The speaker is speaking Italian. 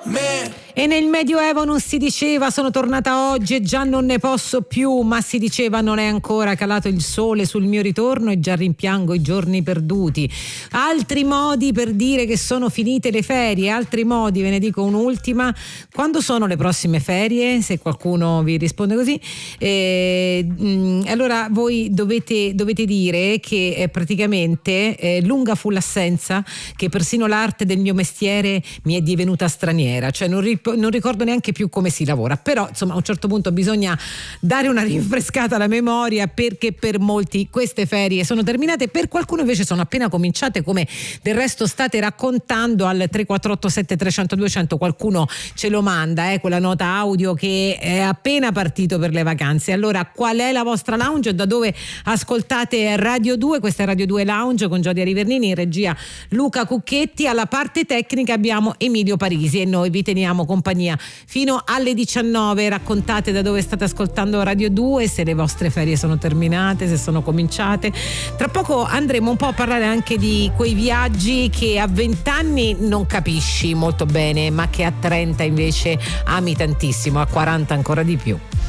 E nel Medioevo non si diceva sono tornata oggi e già non ne posso più, ma si diceva non è ancora calato il sole sul mio ritorno e già rimpiango i giorni perduti. Altri modi per dire che sono finite le ferie, altri modi, ve ne dico un'ultima: quando sono le prossime ferie? Se qualcuno vi risponde così, allora voi dovete dire che praticamente lunga fu l'assenza, che persino l'arte del mio mestiere mi è divenuta straniera, cioè non ricordo neanche più come si lavora, però insomma a un certo punto bisogna dare una rinfrescata alla memoria, perché per molti queste ferie sono terminate, per qualcuno invece sono appena cominciate, come del resto state raccontando al 348 7300 200. Qualcuno ce lo manda, quella nota audio che è appena partito per le vacanze. Allora, qual è la vostra lounge? Da dove ascoltate Radio 2? Questa è Radio 2 Lounge con Giodia Rivernini, in regia Luca Cucchetti, alla parte tecnica abbiamo Emilio Parisi e noi vi teniamo compagnia fino alle 19. Raccontate da dove state ascoltando Radio 2, se le vostre ferie sono terminate, se sono cominciate. Tra poco andremo un po' a parlare anche di quei viaggi che a 20 anni non capisci molto bene, ma che a 30 invece ami tantissimo, a 40 ancora di più.